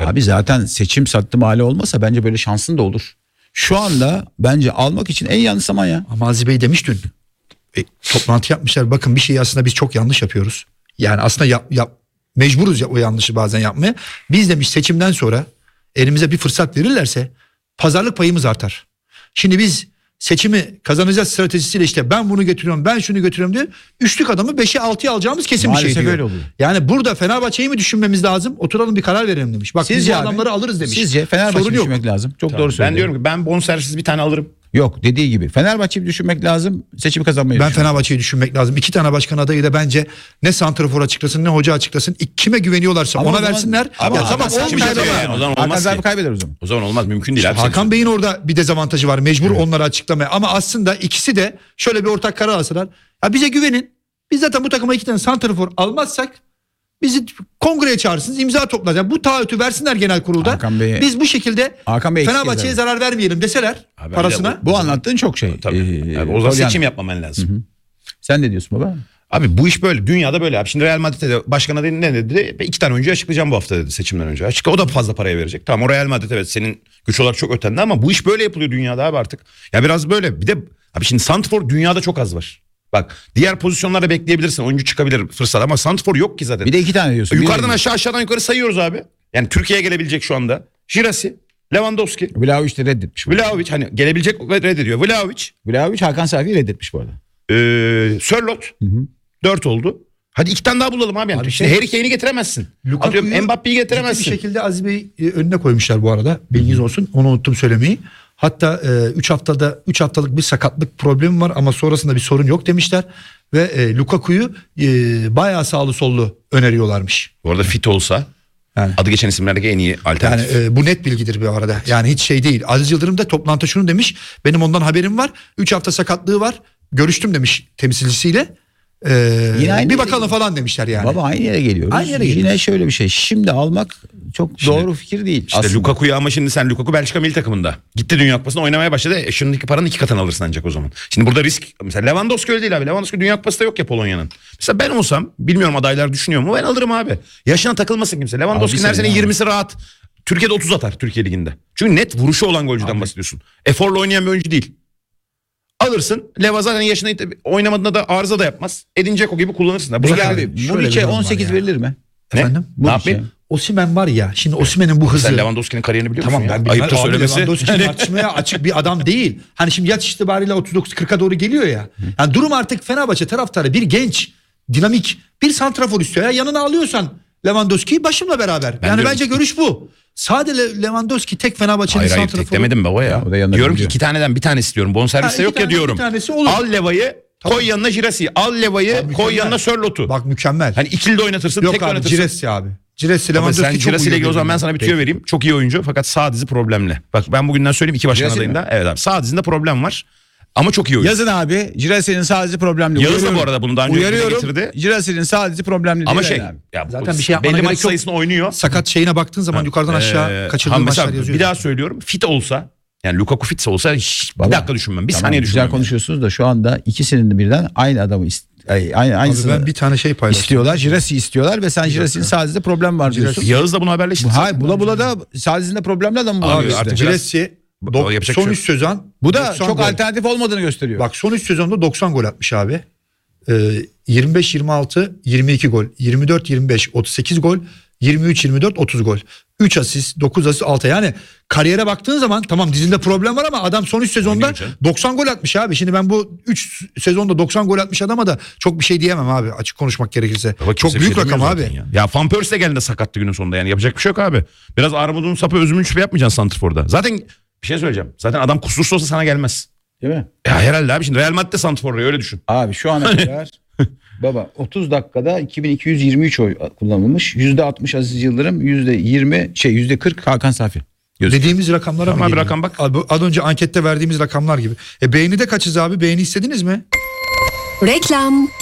Abi zaten seçim sattım hali olmasa bence böyle şansın da olur. Şu anda bence almak için en yanlış zaman ya. Ama Aziz Bey demiş dün. Toplantı yapmışlar. Bakın bir şeyi aslında biz çok yanlış yapıyoruz. Yani aslında mecburuz ya o yanlışı bazen yapmaya. Biz demiş seçimden sonra elimize bir fırsat verirlerse pazarlık payımız artar. Şimdi biz seçimi kazanacağız stratejisiyle işte ben bunu götürüyorum, ben şunu götürüyorum diye üçlük adamı 5'e 6'ya alacağımız kesin Maalesef bir şey diyor. öyle oluyor. Yani burada Fenerbahçe'yi mi düşünmemiz lazım? Oturalım bir karar verelim demiş. Bak Sizce biz bu abi, adamları alırız demiş. Sizce Fenerbahçe'yi düşünmek lazım. Çok doğru söylüyor. Ben diyorum ki ben bonservisiz bir tane alırım. Yok dediği gibi Fenerbahçe'yi düşünmek lazım. Seçimi kazanmayı Ben düşünmek. Fenerbahçe'yi düşünmek lazım. 2 tane başkan adayı da bence ne santrafor açıklasın ne hoca açıklasın. Kime güveniyorlarsa Ama ona o zaman- versinler. Ama Ya Hakan tamam seçim olmayacak kaybeder. ama. O zaman Hakan olmaz Zafer ki. kaybeder o zaman. O zaman olmaz, mümkün değil. abi. Hakan Bey'in orada bir dezavantajı var. Mecbur onları açıklamaya. Ama aslında ikisi de şöyle bir ortak karar alsalar. Ya bize güvenin. Biz zaten bu takıma 2 tane santrafor almazsak bizi kongreye çağırırsınız, imza toplayacağız. Yani bu taahhütü versinler genel kurulda. Hakan Bey- Biz bu şekilde Hakan Bey Fenerbahçe'ye eksik zarar vermeyelim deseler Abi parasına. Bu anlattığın çok şey. Tabii. Abi, o zaman Polyan. seçim yapmaman lazım. Sen ne diyorsun baba? Abi bu iş böyle. Dünyada böyle abi. Şimdi Real Madrid'de de başkan adayı ne dedi? 2 tane oyuncu açıklayacağım bu hafta dedi seçimden önce. Açıkla, o da fazla paraya verecek. Tamam, o Real Madrid evet senin güç olarak çok ötende ama bu iş böyle yapılıyor dünyada abi artık. Ya biraz böyle. Bir de abi şimdi santrfor dünyada çok az var. Bak diğer pozisyonlarda bekleyebilirsin. Oyuncu çıkabilir fırsat ama santrfor yok ki zaten. Bir de 2 tane diyorsun. Yukarıdan Biri- aşağı, aşağıdan yukarı sayıyoruz abi. Yani Türkiye'ye gelebilecek şu anda. Girassi, Lewandowski, Vlahovic de reddetmiş. Vlahovic, hani gelebilecek ve reddediyor. Vlahovic, Vlahovic Hakan Safi'yi reddetmiş bu arada. Sörloth 4 oldu. Hadi 2 tane daha bulalım abi. Yani. Abi İşte Harry Kane'i getiremezsin. Atıyorum Mbappe'yi ciddi getiremezsin. bir şekilde Aziz Bey önüne koymuşlar bu arada. Bilginiz olsun. Onu unuttum söylemeyi. Hatta 3 haftalık bir sakatlık problemi var ama sonrasında bir sorun yok demişler ve Lukaku'yu bayağı sağlı sollu öneriyorlarmış. Bu arada fit olsa Yani. adı geçen isimlerdeki en iyi Yani alternatif. bu net bilgidir bir arada. Yani hiç şey değil. Aziz Yıldırım da toplantıda şunu demiş. Benim ondan haberim var. 3 hafta sakatlığı var. Görüştüm demiş temsilcisiyle. Yine aynı Bir yere bakalım falan demişler yani. Baba aynı yere geliyoruz. Aynı yere Yine geliyoruz. şöyle bir şey. Şimdi almak çok doğru fikir değil. İşte aslında. Lukaku'yu ama şimdi sen Lukaku Belçika milli takımında. Gitti Dünya Kupası'nda oynamaya başladı. Şundaki paranın 2 katını alırsın ancak o zaman. Şimdi burada risk. Mesela Lewandowski öyle değil abi. Lewandowski Dünya Kupası'nda yok ya Polonya'nın. Mesela ben olsam, bilmiyorum adaylar düşünüyor mu, ben alırım abi. Yaşına takılmasın kimse. Lewandowski'nin her Abi sene sen 20'si rahat. Türkiye'de 30 atar Türkiye Ligi'nde. Çünkü net vuruşu olan golcüden bahsediyorsun. Eforla oynayan bir oyuncu değil. Alırsın. Leva zaten yaşına oynamadığında da arıza da yapmaz. Edin Dzeko gibi kullanırsın da. Bu Peki sefer abi Şöyle bir Munich'e durum var 18 ya. verilir mi? Efendim? Ne yapayım? Osimhen var ya. Şimdi Osimhen'in bu hızı. Sen Lewandowski'nin kariyerini biliyor Tamam musun ya? ben Ayıptır abi söylemesi. Lewandowski tartışmaya açık bir adam değil. Hani şimdi yaş itibariyle 39-40'a doğru geliyor ya. Yani durum artık Fenerbahçe taraftarı bir genç, dinamik bir santrafor istiyor. Ya yanına alıyorsan Lewandowski'yi başımla beraber. Yani diyorum bence ki- görüş bu. Sadece Lewandowski tek Fenerbahçe'nin Hayır tek santraforu. demedim baba ya. o da yanına Diyorum ki gidiyor. 2 taneden bir tanesi diyorum. Bonservis Ha, de iki yok ya taneden diyorum. bir tanesi olur. Al Leva'yı koy yanına Girassi. Al Leva'yı Abi koy mükemmel. yanına Sörloth'u. Bak mükemmel. Hani ikili de oynatırsın, Yok tek de abi oynatırsın. Girassi abi. Girassi Ama Lewandowski sen çok Girassi ile ilgili o zaman ben uyuyor sana bir birbirine. tüyo vereyim. Çok iyi oyuncu fakat sağ dizi problemli. Bak ben bugünden söyleyeyim 2 başkan Girassi adayında. mi? Evet abi sağ dizinde problem var. Ama çok iyi oyuncu. Yazın abi Girassi'nin sadece problemli. Yağız da Uyarıyorum. bu arada bunu daha önce dile Uyarıyorum. getirdi. Girassi'nin sadece problemli Ama değil şey abi. ya Zaten bir şey yapmana belli gerek maç yok. sayısını oynuyor. Sakat şeyine baktığın zaman yukarıdan aşağı kaçırdığı Ha, maçlar mesela yazıyor. bir daha söylüyorum. Fit olsa yani Lukaku fitse olsa hiç bir Baba, dakika düşünmem. Bir Tamam, saniye güzel düşünmem. konuşuyorsunuz da şu anda ikisinin de birden aynı adamı Abi aynısını ben bir tane şey paylaştım. istiyorlar. Girassi istiyorlar ve sen Girasi'nin sadece problem var diyorsun. Yağız da bunu haberleşti. Hayır bula da sadece problemli adam Abi, buluyor artık işte. Girassi O yapacak son bir 3 sezon. Bu da 90 çok gol. alternatif olmadığını gösteriyor. Bak son 3 sezonda 90 gol atmış abi. 25-26 22 gol. 24-25 38 gol. 23-24 30 gol. 3 asist 9 asist 6. Yani kariyere baktığın zaman tamam dizinde problem var ama adam son 3 sezonda Oynuyor canım. 90 gol atmış abi. Şimdi ben bu 3 sezonda 90 gol atmış adama da çok bir şey diyemem abi. Açık konuşmak gerekirse. Baba Çok kimse bir büyük şey rakam demiyor abi. zaten Ya Van Persie de geldi sakattı günün sonunda yani yapacak bir şey yok abi. Biraz armudun sapı özümün şüphe yapmayacaksın santrforda. Zaten bir şey söyleyeceğim. Zaten adam kusursuz olsa sana gelmez. Değil mi? Ya herhalde abi şimdi Real Madrid'de santrfor öyle düşün. Abi şu ana kadar baba 30 dakikada 2223 oy kullanılmış. %60 Aziz Yıldırım, %40 Hakan Safi. Gözüküyor. Dediğimiz rakamlara Tamam mı abi, geliyor? rakam bak. Az önce ankette verdiğimiz rakamlar gibi. Beğeni de kaçız abi? Beğeni istediniz mi? Reklam.